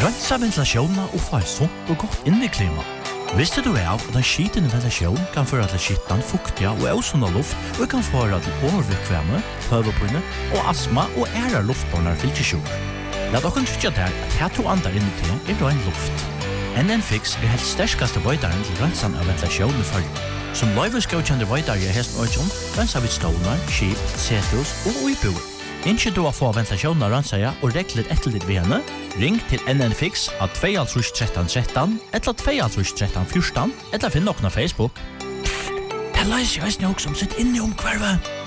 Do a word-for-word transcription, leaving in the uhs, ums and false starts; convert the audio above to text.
Rensa ventilasjonen og få et sunt og godt inneklima. Visste du av at en skitende ventilasjon kan føre til skittan, fuktiga og ausunda luft og kan føre til overvikvemme, høvepinne og astma og æra luftbornar fylkesjur. Lat okken tryggja der at her to andar inni til er rein luft. N N Fix er helt sterskaste veidaren til rensan av ventilasjonen i følge. Som løyveskjøkjende veidar i hesten øyjon, rensa vi stålar, skip, setus og uibuer. Innskje du å få ventilasjonen av rensaja og reglet etter ditt ved henne, ring til N N Fix av to tre tre tre eller to tre tre fjorten eller finn nokna Facebook. Pff, det leiser jeg også som sitt inni om kvarve.